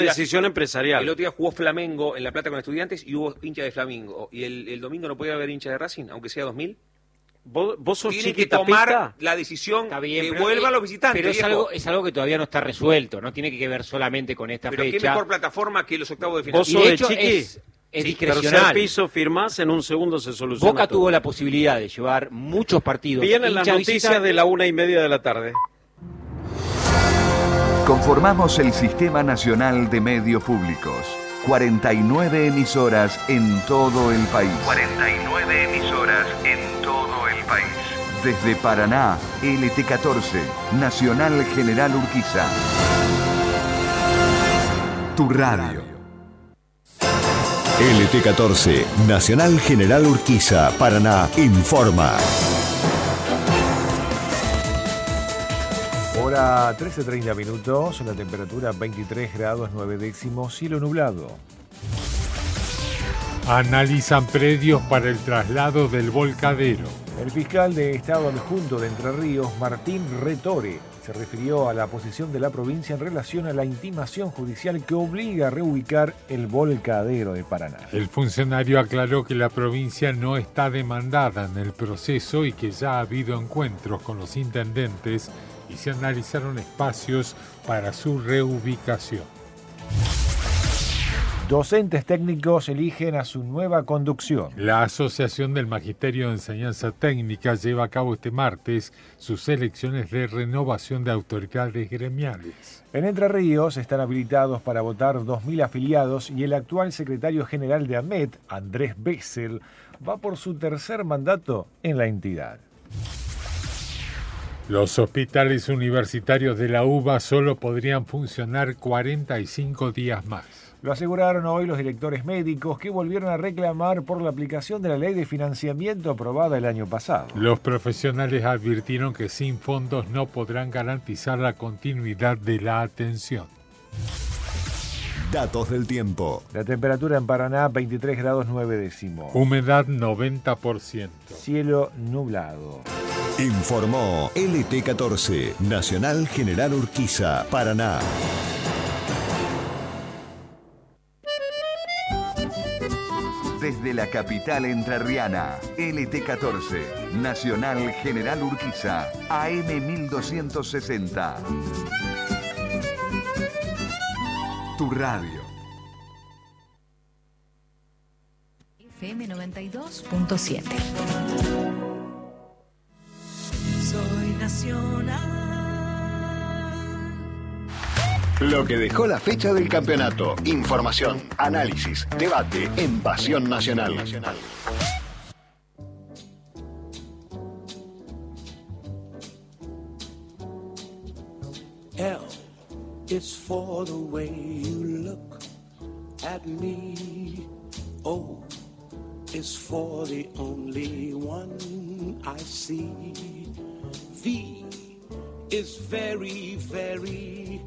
decisión empresarial. El otro día jugó Flamengo en La Plata con Estudiantes y hubo hincha de Flamengo. ¿Y el domingo no puede haber hincha de Racing, aunque sea 2000? ¿Vos sos Tiene que tomar la decisión que vuelva a los visitantes. Pero es algo que todavía no está resuelto, no tiene que ver solamente con esta fecha. Pero qué mejor plataforma que los octavos de final. ¿Vos sos de Chiqui? Es discrecional. Tercer piso firmás, en un segundo se soluciona. Boca todo. tuvo la posibilidad de llevar muchos partidos. Vienen las noticias de la 1:30 de la tarde. Conformamos el Sistema Nacional de Medios Públicos. 49 emisoras en todo el país. 49 emisoras en todo el país. Desde Paraná, LT14, Nacional General Urquiza. Tu radio. LT14, Nacional General Urquiza, Paraná, informa. Hora 13:30 minutos, la temperatura 23 grados 9 décimos, cielo nublado. Analizan predios para el traslado del Volcadero. El fiscal de Estado adjunto de Entre Ríos, Martín Retore, se refirió a la posición de la provincia en relación a la intimación judicial que obliga a reubicar el Volcadero de Paraná. El funcionario aclaró que la provincia no está demandada en el proceso y que ya ha habido encuentros con los intendentes y se analizaron espacios para su reubicación. Docentes técnicos eligen a su nueva conducción. La Asociación del Magisterio de Enseñanza Técnica lleva a cabo este martes sus elecciones de renovación de autoridades gremiales. En Entre Ríos están habilitados para votar 2.000 afiliados y el actual secretario general de AMET, Andrés Bessel, va por su tercer mandato en la entidad. Los hospitales universitarios de la UBA solo podrían funcionar 45 días más. Lo aseguraron hoy los directores médicos que volvieron a reclamar por la aplicación de la ley de financiamiento aprobada el año pasado. Los profesionales advirtieron que sin fondos no podrán garantizar la continuidad de la atención. Datos del tiempo. La temperatura en Paraná 23 grados 9 décimos. Humedad 90%. Cielo nublado. Informó LT14, Nacional General Urquiza, Paraná. Desde la capital entrerriana, LT14, Nacional General Urquiza, AM 1260. Tu radio. FM 92.7. Soy nacional. Lo que dejó la fecha del campeonato. Información, análisis, debate en Pasión Nacional. L is for the way you look at me. O is for the only one I see. V is very, very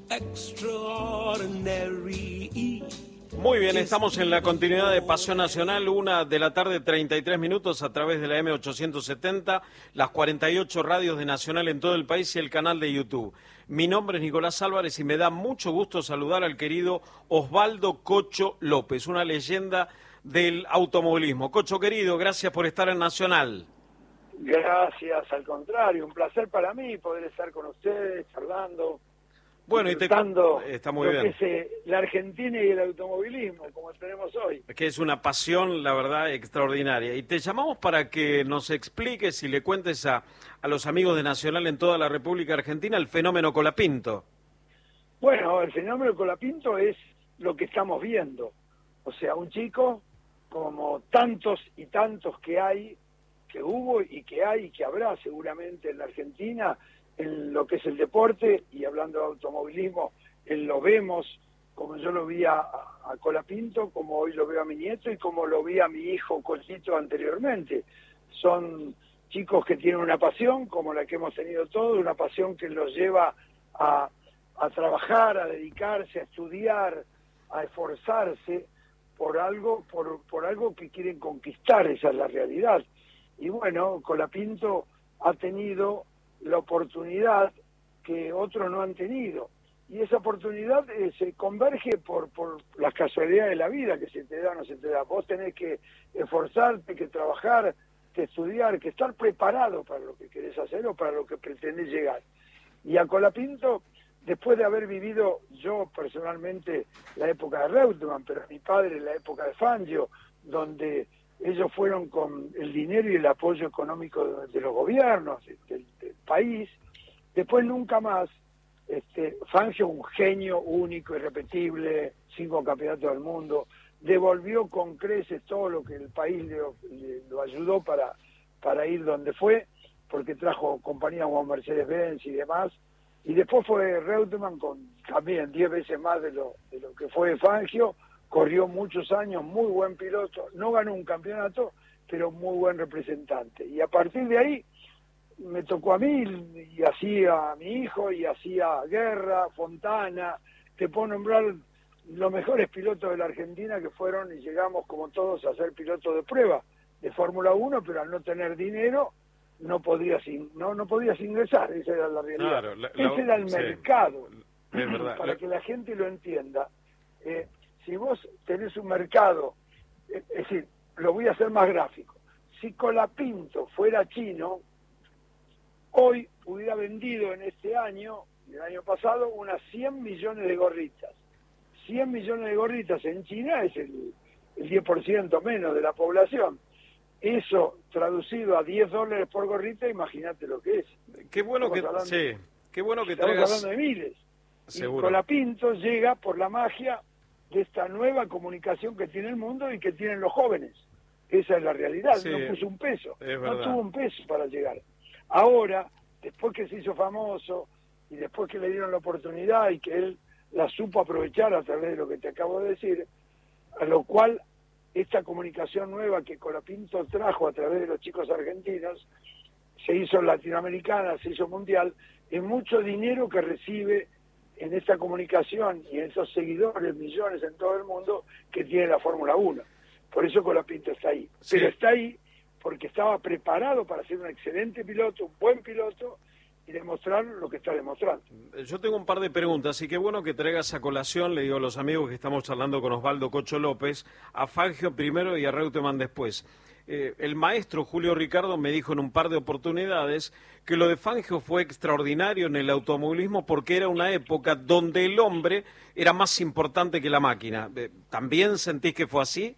extraordinary. Muy bien, estamos en la continuidad de Pasión Nacional, 1:33 p.m. a través de la M870, las 48 radios de Nacional en todo el país y el canal de YouTube. Mi nombre es Nicolás Álvarez y me da mucho gusto saludar al querido Osvaldo Cocho López, una leyenda del automovilismo. Cocho querido, gracias por estar en Nacional. Gracias, al contrario, un placer para mí poder estar con ustedes, charlando. Bueno, está muy bien. Que es la Argentina y el automovilismo, como tenemos hoy. Que es una pasión, la verdad, extraordinaria. Y te llamamos para que nos expliques y le cuentes a los amigos de Nacional en toda la República Argentina el fenómeno Colapinto. Bueno, el fenómeno Colapinto es lo que estamos viendo. O sea, un chico, como tantos y tantos que hay, que hubo y que hay y que habrá seguramente en la Argentina, en lo que es el deporte, y hablando de automovilismo, lo vemos como yo lo vi a Colapinto, como hoy lo veo a mi nieto y como lo vi a mi hijo Cochito anteriormente. Son chicos que tienen una pasión, como la que hemos tenido todos, una pasión que los lleva a trabajar, a dedicarse, a estudiar, a esforzarse por algo que quieren conquistar. Esa es la realidad. Y bueno, Colapinto ha tenido la oportunidad que otros no han tenido, y esa oportunidad se converge por las casualidades de la vida, que se te da o no se te da. Vos tenés que esforzarte, que trabajar, que estudiar, que estar preparado para lo que querés hacer o para lo que pretendés llegar. Y a Colapinto, después de haber vivido yo personalmente la época de Reutemann, pero mi padre la época de Fangio, donde ellos fueron con el dinero y el apoyo económico de los gobiernos del país, después nunca más. Fangio, un genio único, irrepetible, 5 campeonatos del mundo, devolvió con creces todo lo que el país lo ayudó para ir donde fue, porque trajo compañías como Mercedes-Benz y demás, y después fue Reutemann con también 10 veces más de lo que fue Fangio, corrió muchos años, muy buen piloto, no ganó un campeonato, pero muy buen representante, y a partir de ahí me tocó a mí, y así a mi hijo, y así a Guerra, Fontana, te puedo nombrar los mejores pilotos de la Argentina que fueron y llegamos como todos a ser pilotos de prueba de Fórmula 1, pero al no tener dinero no podías ingresar, esa era la realidad. Claro, ese era el mercado, es verdad. Para que la gente lo entienda. Si vos tenés un mercado, es decir, lo voy a hacer más gráfico, si Colapinto fuera chino, hoy hubiera vendido en este año y el año pasado unas 100 millones de gorritas. 100 millones de gorritas en China es el 10% menos de la población. Eso traducido a $10 por gorrita, imagínate lo que es. Qué bueno que traigas. Estamos hablando de miles. Seguro. Y Colapinto llega por la magia de esta nueva comunicación que tiene el mundo y que tienen los jóvenes. Esa es la realidad. Sí, no puso un peso, no tuvo un peso para llegar. Ahora, después que se hizo famoso y después que le dieron la oportunidad y que él la supo aprovechar a través de lo que te acabo de decir, a lo cual esta comunicación nueva que Colapinto trajo a través de los chicos argentinos, se hizo latinoamericana, se hizo mundial, es mucho dinero que recibe en esta comunicación y en esos seguidores, millones en todo el mundo, que tiene la Fórmula 1. Por eso Colapinto está ahí. Sí. Pero está ahí porque estaba preparado para ser un excelente piloto, un buen piloto, y demostrar lo que está demostrando. Yo tengo un par de preguntas, y qué bueno que traigas a colación, le digo a los amigos que estamos charlando con Osvaldo Cocho López, a Fangio primero y a Reutemann después. El maestro Julio Ricardo me dijo en un par de oportunidades que lo de Fangio fue extraordinario en el automovilismo porque era una época donde el hombre era más importante que la máquina. ¿También sentís que fue así?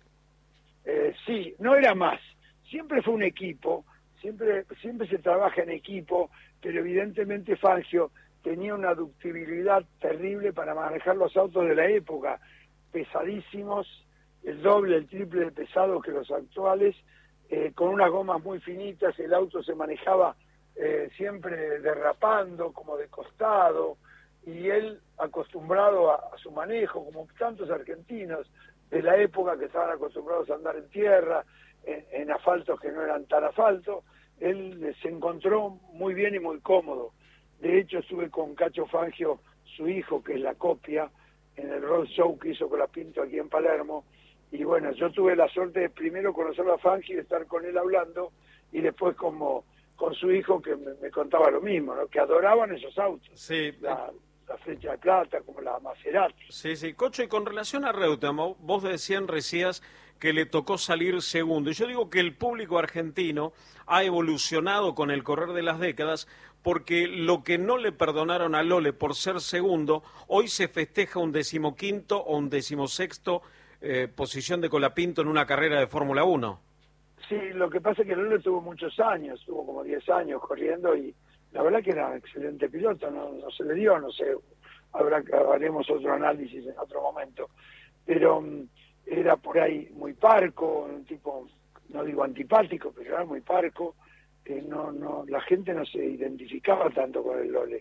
Sí, no era más. Siempre fue un equipo, siempre se trabaja en equipo, pero evidentemente Fangio tenía una ductibilidad terrible para manejar los autos de la época, pesadísimos, el doble, el triple de pesado que los actuales, con unas gomas muy finitas, el auto se manejaba siempre derrapando, como de costado, y él acostumbrado a su manejo, como tantos argentinos de la época que estaban acostumbrados a andar en tierra, en asfaltos que no eran tan asfaltos, él se encontró muy bien y muy cómodo. De hecho, estuve con Cacho Fangio, su hijo, que es la copia, en el road show que hizo Colapinto aquí en Palermo, y bueno, yo tuve la suerte de primero conocerlo a Fangio y estar con él hablando, y después como con su hijo que me contaba lo mismo, ¿no? Que adoraban esos autos. Sí. La Flecha de Plata, como la Maserati. Sí. Cocho, y con relación a Reutemann, vos decías que le tocó salir segundo. Y yo digo que el público argentino ha evolucionado con el correr de las décadas porque lo que no le perdonaron a Lole por ser segundo, hoy se festeja un 15º o un 16º posición de Colapinto en una carrera de Fórmula 1. Sí, lo que pasa es que Lole tuvo muchos años, tuvo como 10 años corriendo y la verdad que era un excelente piloto, no se le dio, no sé, haremos otro análisis en otro momento, pero era por ahí muy parco, un tipo, no digo antipático, pero era muy parco, la gente no se identificaba tanto con el Lole,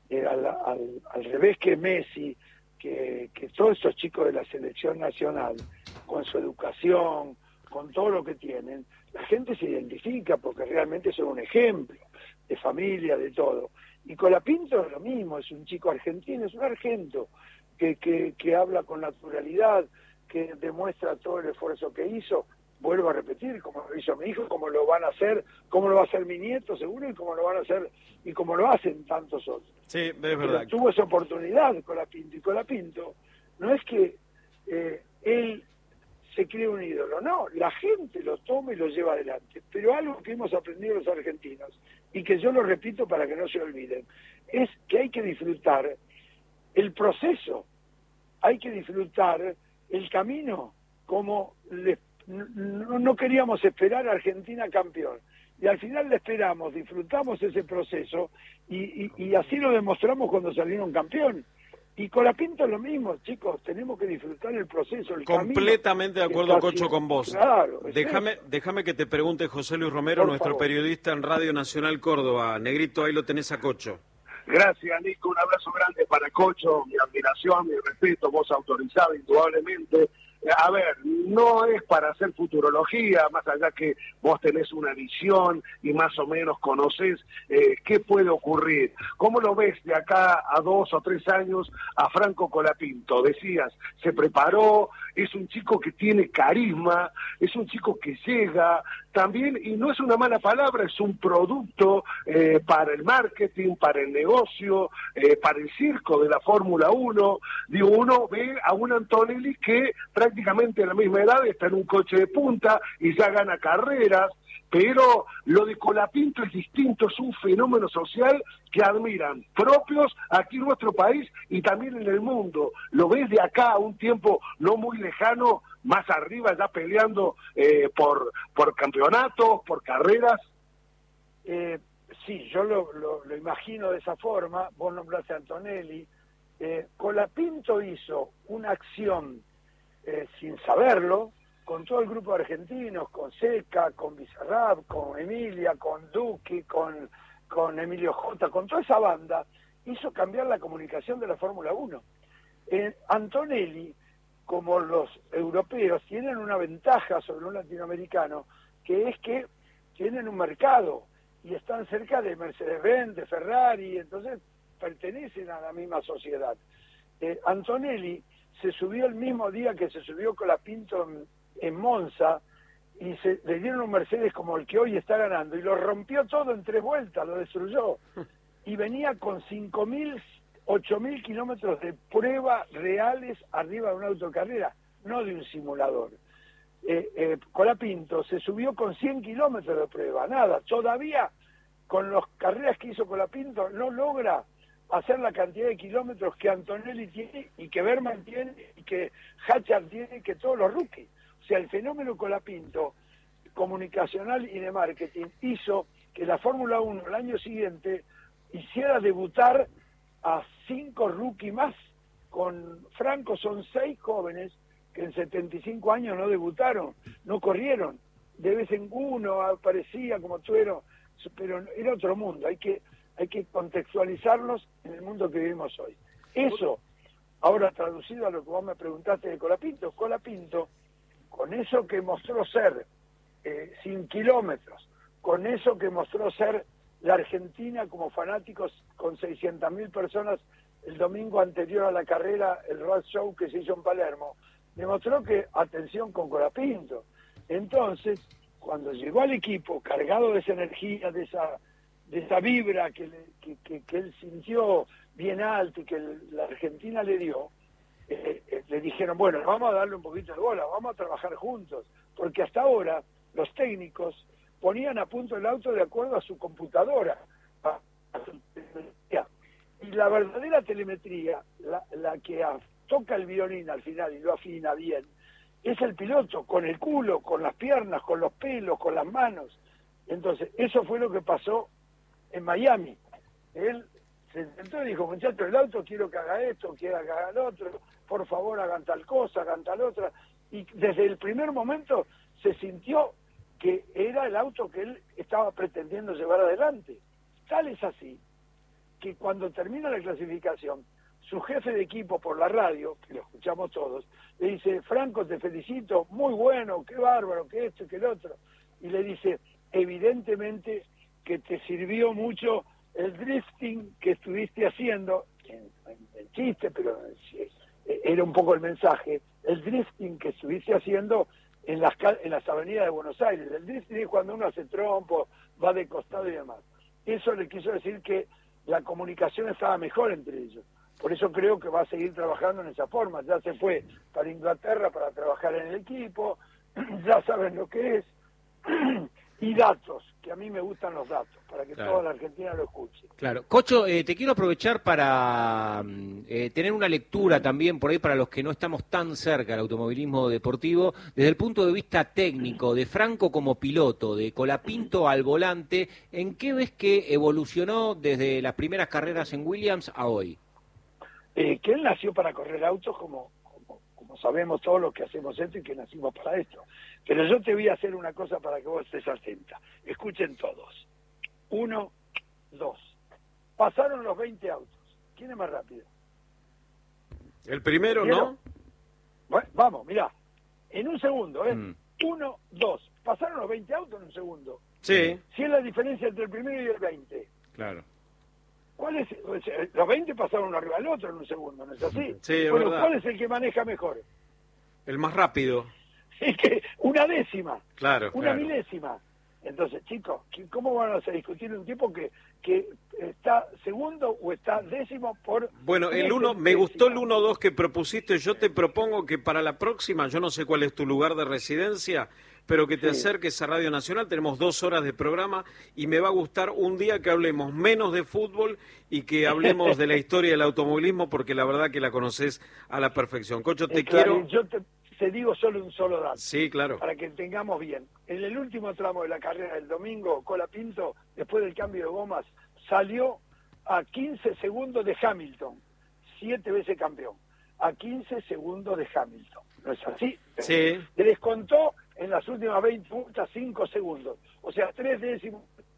al revés que Messi, que todos estos chicos de la selección nacional, con su educación, con todo lo que tienen, la gente se identifica porque realmente son un ejemplo de familia, de todo. Y Colapinto es lo mismo, es un chico argentino, es un argento que habla con naturalidad, que demuestra todo el esfuerzo que hizo, vuelvo a repetir, como lo hizo mi hijo, como lo van a hacer, como lo va a hacer mi nieto seguro, y como lo van a hacer, y como lo hacen tantos otros. Sí, es verdad. Pero tuvo esa oportunidad Colapinto, y Colapinto no es que él se cree un ídolo, no, la gente lo toma y lo lleva adelante. Pero algo que hemos aprendido los argentinos, y que yo lo repito para que no se olviden, es que hay que disfrutar el proceso, hay que disfrutar el camino, como no queríamos esperar a Argentina campeón, y al final le esperamos, disfrutamos ese proceso, y así lo demostramos cuando salieron campeón. Y Colapinto es lo mismo, chicos, tenemos que disfrutar el proceso, el completamente camino, de acuerdo, Cocho, con vos. Claro, déjame que te pregunte José Luis Romero, Por nuestro favor. periodista en Radio Nacional Córdoba. Negrito, ahí lo tenés a Cocho. Gracias, Nico. Un abrazo grande para Cocho, mi admiración, mi respeto, voz autorizada, indudablemente. A ver, no es para hacer futurología, más allá que vos tenés una visión y más o menos conocés qué puede ocurrir. ¿Cómo lo ves de acá a 2 o 3 años a Franco Colapinto? Decías, se preparó, es un chico que tiene carisma, es un chico que llega también, y no es una mala palabra, es un producto para el marketing, para el negocio, para el circo de la Fórmula 1. Digo, uno ve a un Antonelli que prácticamente a la misma edad está en un coche de punta y ya gana carreras, pero lo de Colapinto es distinto, es un fenómeno social que admiran propios aquí en nuestro país y también en el mundo. Lo ves de acá a un tiempo no muy lejano, más arriba ya peleando por campeonatos, por carreras. Sí, yo lo imagino de esa forma. Vos nombraste a Antonelli. Colapinto hizo una acción sin saberlo, con todo el grupo de argentinos, con Seca, con Bizarrap, con Emilia, con Duki, con Emilio J, con toda esa banda, hizo cambiar la comunicación de la Fórmula 1. Antonelli, como los europeos, tienen una ventaja sobre un latinoamericano, que es que tienen un mercado y están cerca de Mercedes-Benz, de Ferrari, entonces pertenecen a la misma sociedad. Antonelli se subió el mismo día que se subió Colapinto en Monza, y le dieron un Mercedes como el que hoy está ganando, y lo rompió todo en 3 vueltas, lo destruyó. Y venía con 5.000, 8.000 kilómetros de prueba reales arriba de una autocarrera, no de un simulador. Colapinto se subió con 100 kilómetros de prueba, nada. Todavía con las carreras que hizo Colapinto no logra hacer la cantidad de kilómetros que Antonelli tiene, y que Berman tiene, y que Hatchard tiene, que todos los rookies. O sea, el fenómeno Colapinto, comunicacional y de marketing, hizo que la Fórmula 1 el año siguiente hiciera debutar a 5 rookies más. Con Franco son 6 jóvenes que en 75 años no debutaron, no corrieron. De vez en uno aparecía como tuero, pero era otro mundo. Hay que contextualizarlos en el mundo que vivimos hoy. Eso, ahora traducido a lo que vos me preguntaste de Colapinto, con eso que mostró ser 100 kilómetros, con eso que mostró ser la Argentina como fanáticos con 600.000 personas el domingo anterior a la carrera, el Road Show que se hizo en Palermo, demostró que, atención con Colapinto. Entonces, cuando llegó al equipo cargado de esa energía, de esa vibra que él sintió bien alto y que la Argentina le dio, le dijeron, bueno, vamos a darle un poquito de bola, vamos a trabajar juntos, porque hasta ahora los técnicos ponían a punto el auto de acuerdo a su computadora, a su telemetría. Y la verdadera telemetría, la que toca el violín al final y lo afina bien, es el piloto, con el culo, con las piernas, con los pelos, con las manos. Entonces, eso fue lo que pasó en Miami. Él se sentó y dijo, muchachos, el auto quiero que haga esto, quiero que haga lo otro, por favor hagan tal cosa, hagan tal otra. Y desde el primer momento se sintió que era el auto que él estaba pretendiendo llevar adelante. Tal es así que cuando termina la clasificación, su jefe de equipo por la radio, que lo escuchamos todos, le dice, Franco, te felicito, muy bueno, qué bárbaro, que esto y que el otro. Y le dice, evidentemente que te sirvió mucho el drifting que estuviste haciendo, en chiste, pero era un poco el mensaje, el drifting que estuviste haciendo en las avenidas de Buenos Aires. El drifting es cuando uno hace trompo, va de costado y demás. Eso le quiso decir que la comunicación estaba mejor entre ellos. Por eso creo que va a seguir trabajando en esa forma. Ya se fue para Inglaterra para trabajar en el equipo, ya saben lo que es, y datos, que a mí me gustan los datos, para que toda la Argentina lo escuche. Claro. Cocho, te quiero aprovechar para tener una lectura también por ahí para los que no estamos tan cerca del automovilismo deportivo, desde el punto de vista técnico, de Franco como piloto, de Colapinto al volante, ¿en qué ves que evolucionó desde las primeras carreras en Williams a hoy? Que él nació para correr autos como sabemos todos los que hacemos esto y que nacimos para esto. Pero yo te voy a hacer una cosa para que vos estés atenta. Escuchen todos. 1, 2. Pasaron los 20 autos. ¿Quién es más rápido? El primero, ¿no? Bueno, vamos, mirá. En un segundo, 1, 2. Pasaron los 20 autos en un segundo. Sí. Si es la diferencia entre el primero y el 20. Claro. ¿Cuál es? Los 20 pasaron uno arriba del otro en un segundo, ¿no es así? Sí, es bueno, verdad. ¿cuál es el que maneja mejor? El más rápido. Es que una décima. Claro. Una milésima. Entonces, chicos, ¿cómo van a discutir un tipo que está segundo o está décimo por... Bueno, me gustó el 1-2 que propusiste. Yo te propongo que para la próxima, yo no sé cuál es tu lugar de residencia, pero que te acerques a Radio Nacional. Tenemos 2 horas de programa y me va a gustar un día que hablemos menos de fútbol y que hablemos de la historia del automovilismo, porque la verdad que la conoces a la perfección. Cocho, te quiero... Yo te digo solo un solo dato. Sí, claro. Para que tengamos bien. En el último tramo de la carrera del domingo, Colapinto, después del cambio de gomas, salió a 15 segundos de Hamilton. 7 veces campeón. A 15 segundos de Hamilton. ¿No es así? Sí. Le descontó en las últimas 20 vueltas 5 segundos. O sea, 3 décimas,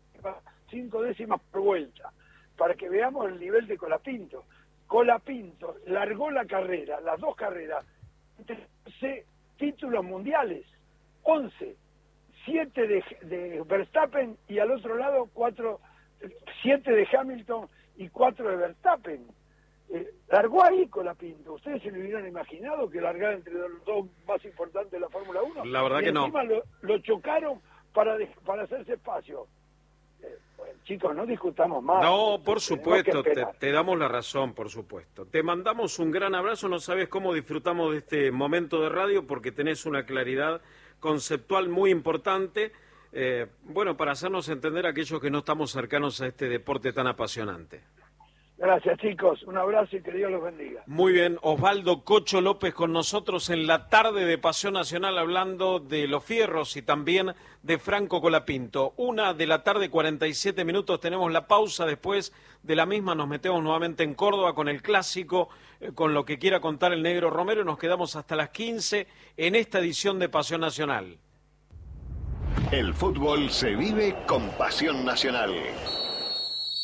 5 décimas por vuelta. Para que veamos el nivel de Colapinto. Colapinto largó la carrera, las 2 carreras, 11 títulos mundiales, 11, 7 de Verstappen y al otro lado 7 de Hamilton y 4 de Verstappen. Largó ahí Colapinto. ¿Ustedes se lo hubieran imaginado que largar entre los dos más importantes de la Fórmula 1? La verdad que no. Encima lo chocaron para hacerse espacio. Bueno, chicos, no discutamos más. No, por supuesto, te damos la razón, por supuesto. Te mandamos un gran abrazo, no sabes cómo disfrutamos de este momento de radio porque tenés una claridad conceptual muy importante, bueno, para hacernos entender a aquellos que no estamos cercanos a este deporte tan apasionante. Gracias, chicos. Un abrazo y que Dios los bendiga. Muy bien, Osvaldo Cocho López con nosotros en la tarde de Pasión Nacional hablando de los fierros y también de Franco Colapinto. 1:47 p.m, tenemos la pausa, después de la misma nos metemos nuevamente en Córdoba con el clásico, con lo que quiera contar el Negro Romero, y nos quedamos hasta las 15 en esta edición de Pasión Nacional. El fútbol se vive con Pasión Nacional.